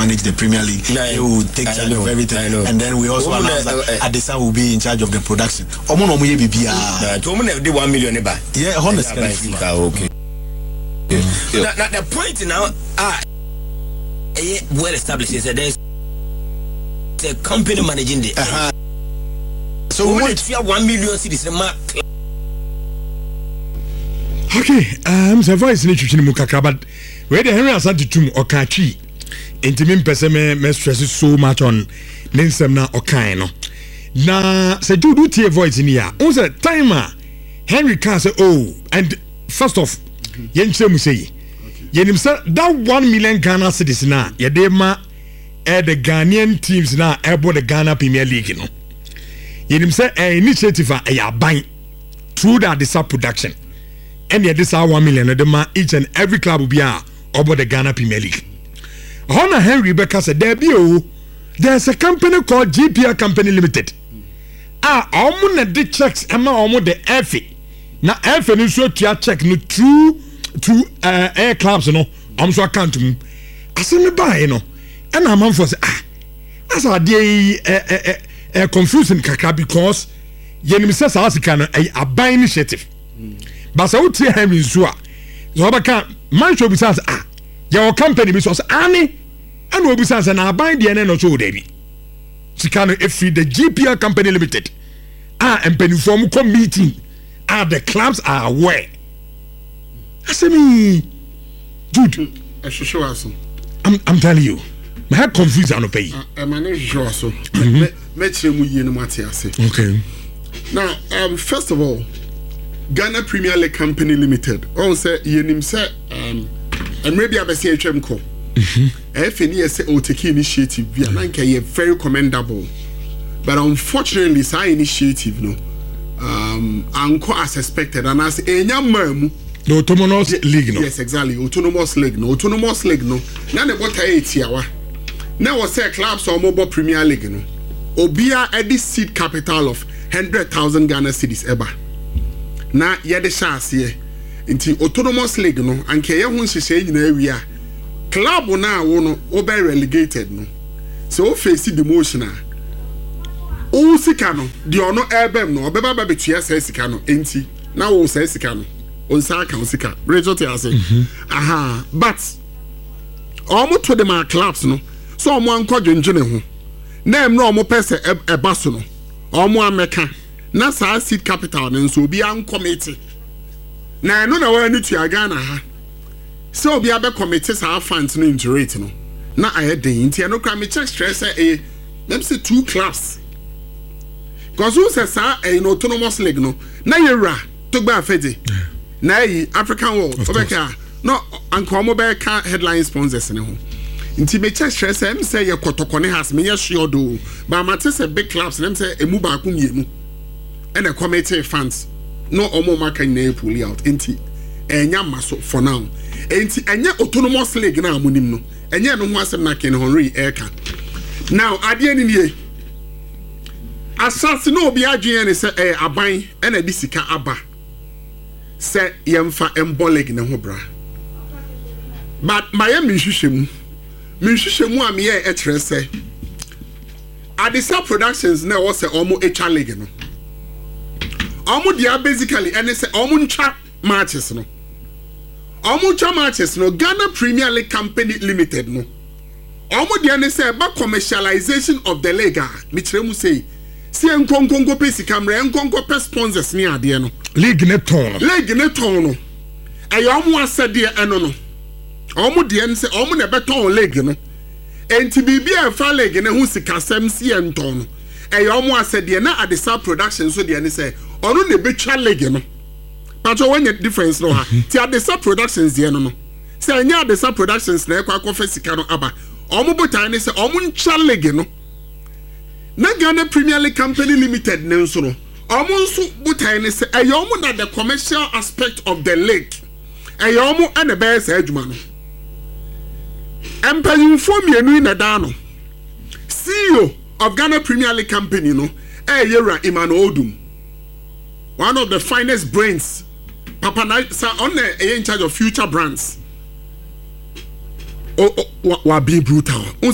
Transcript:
manage the Premier League. He will take charge of everything. And then we also announced that Adesa will be in charge of the production. Omo ye bibia. The 1 million eba. Yeah, honestly. Okay. Now the point now well established is that there's a company managing the so we want to 1 million cities mark. Okay, so voice ni chuchi ni mukaka, but where the Henry Asante tum okachi intimim pese me stress so much on nensem na okai no na se do tie voice ni ya on say timer Henry can say oh, and first off yenche mu say yenim say that 1 million Ghana cedis na ye dey ma the Ghanaian teams na ebo the Ghana Premier League no yenim say initiative a ya ban through that this production. And yet this 1 million each and every club will be over the Ghana Premier League. Honor Henry Becker said there's a company called GPR Company Limited. Almost the checks almost the FA. Now FA is so to check no through air clubs no. I'm so account to me. I say me buy you know. And I'm for say that's a day confusing kaka because you says a buy initiative. But so tie Henry so baka man show be say your company be so ani and we be say na buy the no so dey sika no if the GPR Company Limited and penifom come meeting the clubs are aware. I say me dude I'm telling you my head confused and pay so okay now first of all Ghana Premier League Company Limited. On say yenim say and maybe I say HM ko. FNE say o take initiative via nanka ye very commendable. But unfortunately say initiative no anko as expected and as enyamamu the autonomous league no. Yes, exactly. Autonomous league no. Na ne bota etiawa. Na we say clubs or mobile Premier League no. Obia edi seed capital of 100,000 Ghana cedis eba. Na yede chance nti autonomous league no anke ye hu nhyehyɛ nyina awia club na wo no obe relegated no so o face demotion o sika no de ono ebem no obeba ba betua sa sika no enti na wo sa sika no on sa ka sika result ya say but omo to the ma clubs no so omo anko dwendwene ho na em no omo pese eba so no omo ameka na sa seed capital nso obi an committee na no na wa ni to Ghana ha so obi abe committee sa funds no into rate no na aye den nti no kra me check stress them say 2 clubs cause who say sa no autonomous league no na yera to gba afede na yi African World obeka no anko mo be ka headline sponsors ne ho nti me check stress say ye kotokone has me ye sure do but ma say big clubs them say emu ba ku mienu and a committee funds no omo maka na pull out enti enya maso for now enti enya autonomous league na amunim no enya no ho asem na Ken Henry eka now ade ni nie asase no obi adwen ne se aban na di sika aba se yemfa emboleg ne ho bra but Miami hwehwemu a me e etre se Adisa Productions na wo se omo HR league no omo dia basically and say omo ncha matches no Ghana Premier League Company Limited no omo dia ne say ba commercialization of the league me kire mu say si enkonkongo pesi camera enkonko pe sponsors ni ade no league ne ton no ayo omo asede eno no omo dia ne say omo na beton league no enti bibia fa league ne hu sikasem si enton no ayo omo asede na Adisa Productions so dia ne say ono ne betwa league no but when the difference no ha ti Adisa Productions dia no say anya Adisa Productions na ekwa kofa sika no aba omo botan ne say omo ncha league no na Ghana Premier League Company Limited ne nso no omo nso botan ne say ayo omo na the commercial aspect of the league ayo omo na be say adwuma no empanyimfo mienu na da no CEO of Ghana Premier League Company no Yera Emmanuel Odum, one of the finest brains. Papa na on in charge of future brands. Wa be brutal.